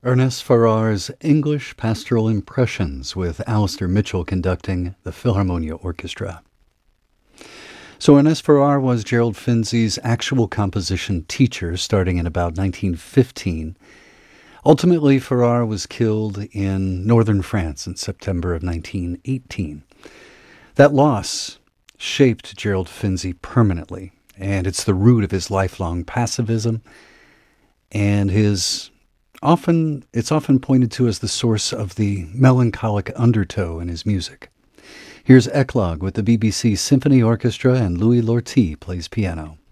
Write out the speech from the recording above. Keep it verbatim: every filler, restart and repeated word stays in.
Ernest Farrar's English Pastoral Impressions with Alistair Mitchell conducting the Philharmonia Orchestra. So Ernest Farrar was Gerald Finzi's actual composition teacher starting in about nineteen fifteen. Ultimately, Farrar was killed in northern France in September of nineteen eighteen. That loss shaped Gerald Finzi permanently, and it's the root of his lifelong pacifism and his often it's often pointed to as the source of the melancholic undertow in his music. Here's Eclogue with the B B C Symphony Orchestra, and Louis Lortie plays piano.